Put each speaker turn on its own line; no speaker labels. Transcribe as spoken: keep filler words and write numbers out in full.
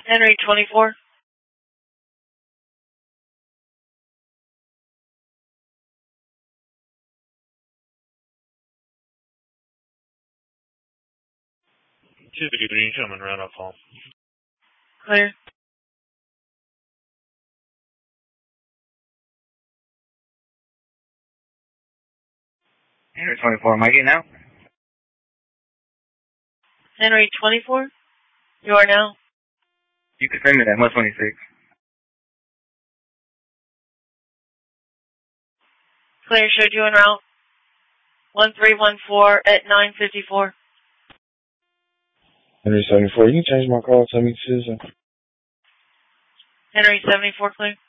Henry twenty-four.
two fifty-three, coming around up hall.
Clear.
Henry twenty-four, am I getting out?
Henry twenty-four. You are now.
You can send me that, one twenty-six.
Clear, showed you en route. one three one four at nine fifty-four.
Henry seventy-four, you can change my call, tell me Susan.
Henry seventy-four, clear.